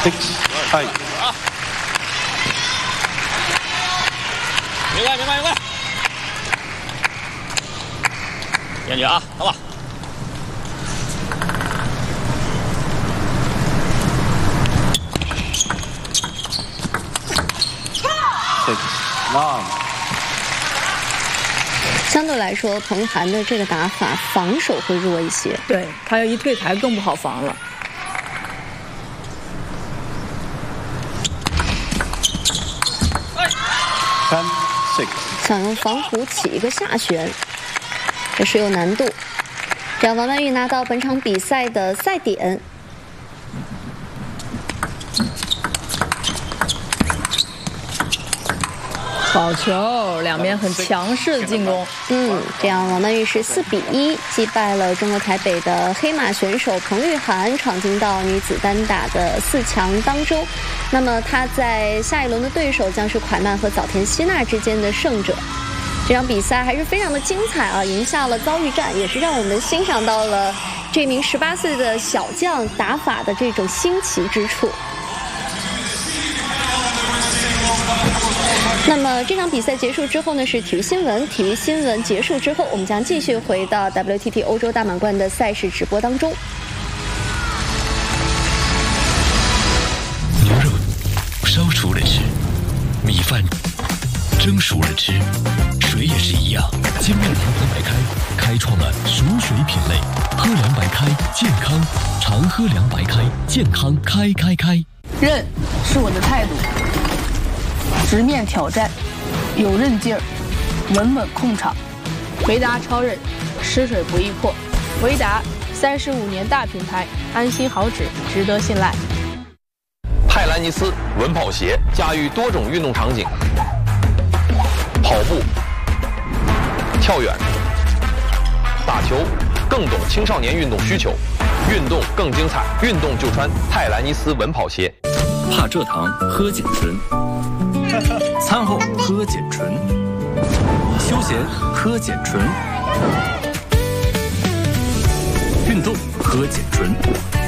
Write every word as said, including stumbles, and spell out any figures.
Six, 啊！明白明白明白。严谨啊，好吧。 six, nine。 相对来说，彭涵的这个打法防守会弱一些。 对，他要一退台更不好防了。 Ten, six。 想用防虎起一个下旋，也是有难度。这样王曼玉拿到本场比赛的赛点。 好球，两边很强势的进攻。 嗯，这样王曼玉是四比一击败了中国台北的黑马选手彭玉涵，闯进到女子单打的四强当中。那么她在下一轮的对手将是蒯曼和早田希娜之间的胜者。这场比赛还是非常的精彩啊，赢下了遭遇战，也是让我们欣赏到了这名十八岁的小将打法的这种新奇之处。那么这场比赛结束之后呢，是体育新闻。体育新闻结束之后，我们将继续回到 W T T 欧洲大满贯的赛事直播当中。 牛肉烧熟了吃，米饭蒸熟了吃，水也是一样。精酿长河白开开创了熟水品类，喝凉白开健康，常喝凉白开健康开开开。 韧是我的态度。直面挑战，有韧劲儿，稳稳控场。维达超韧，吃水不易破。维达三十五年大品牌，安心好纸，值得信赖。 泰兰尼斯稳跑鞋驾驭多种运动场景，跑步、跳远、打球，更懂青少年运动需求，运动更精彩，运动就穿泰兰尼斯稳跑鞋。 怕蔗糖喝碱醇。餐后喝碱醇，休闲喝碱醇，运动喝碱醇。